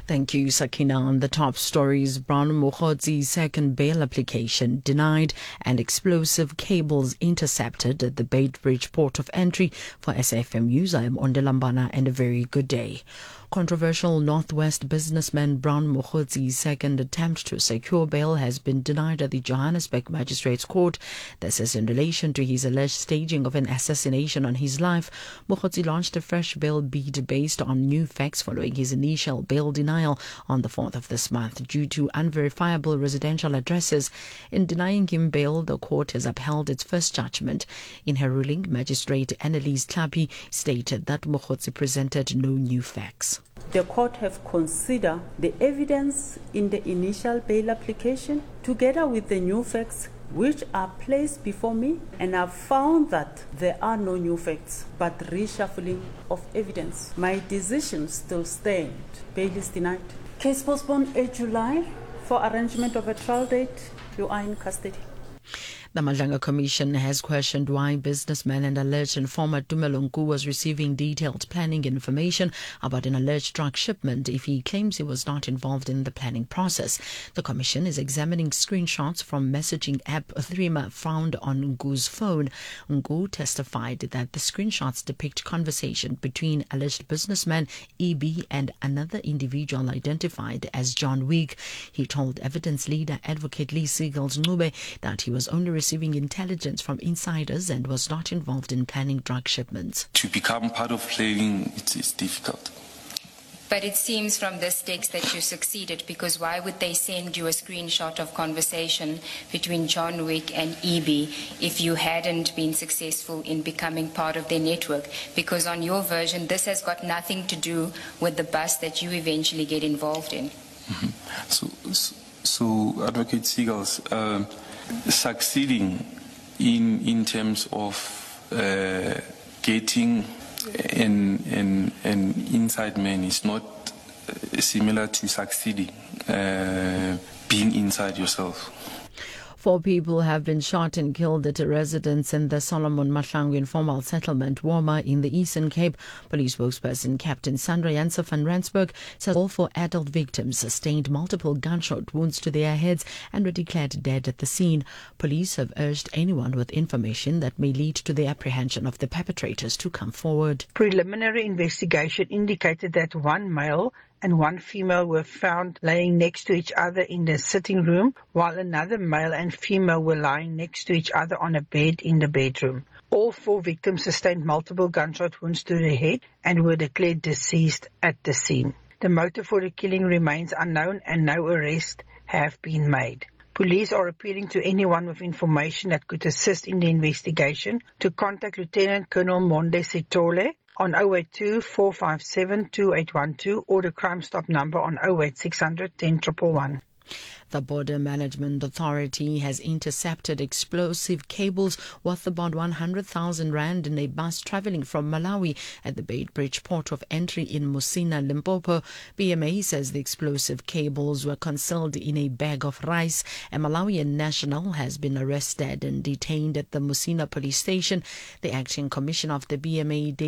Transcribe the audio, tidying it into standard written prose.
Thank you, Sakina. On the top stories, Brown Mokgotzi's second bail application denied and explosive cables intercepted at the Beitbridge port of entry. For SAFM News, I am Ondelambana, and a very good day. Controversial Northwest businessman Brown Mokgotzi's second attempt to secure bail has been denied at the Johannesburg Magistrates Court. This is in relation to his alleged staging of an assassination on his life. Mokgotzi launched a fresh bail bid based on new facts following his initial bail denial on the 4th of this month due to unverifiable residential addresses. In denying him bail, the court has upheld its first judgment. In her ruling, Magistrate Annalise Tlhapi stated that Mokgotzi presented no new facts. The court have considered the evidence in the initial bail application together with the new facts which are placed before me, and have found that there are no new facts but reshuffling of evidence. My decision still stands. Bail is denied. Case postponed 8 July for arrangement of a trial date. You are in custody. The Madlanga Commission has questioned why businessman and alleged informer Tumelo Nku was receiving detailed planning information about an alleged drug shipment if he claims he was not involved in the planning process. The Commission is examining screenshots from messaging app Threema found on Nku's phone. Nku testified that the screenshots depict conversation between alleged businessman EB and another individual identified as John Wick. He told evidence leader Advocate Lee Seagulls Ncube that he was only receiving intelligence from insiders and was not involved in planning drug shipments. To become part of planning, it's difficult. But it seems from this text that you succeeded, because why would they send you a screenshot of conversation between John Wick and EB if you hadn't been successful in becoming part of their network? Because on your version, this has got nothing to do with the bus that you eventually get involved in. Mm-hmm. So Advocate Seagulls, succeeding in terms of getting an inside man is not similar to succeeding being inside yourself. 4 people have been shot and killed at a residence in the Solomon Mahlangu informal settlement, Woma, in the Eastern Cape. Police spokesperson Captain Sandra Janse van Rensburg said all 4 adult victims sustained multiple gunshot wounds to their heads and were declared dead at the scene. Police have urged anyone with information that may lead to the apprehension of the perpetrators to come forward. Preliminary investigation indicated that 1 male and 1 female were found laying next to each other in the sitting room, while another male and female were lying next to each other on a bed in the bedroom. All 4 victims sustained multiple gunshot wounds to the head and were declared deceased at the scene. The motive for the killing remains unknown and no arrests have been made. Police are appealing to anyone with information that could assist in the investigation to contact Lieutenant Colonel Monde Sitole on 082 457 2812 or the Crime Stop number on 08600 10 111. The Border Management Authority has intercepted explosive cables worth about 100,000 rand in a bus travelling from Malawi at the Beitbridge port of entry in Musina, Limpopo. BMA says the explosive cables were concealed in a bag of rice. A Malawian national has been arrested and detained at the Musina police station. The acting commissioner of the BMA,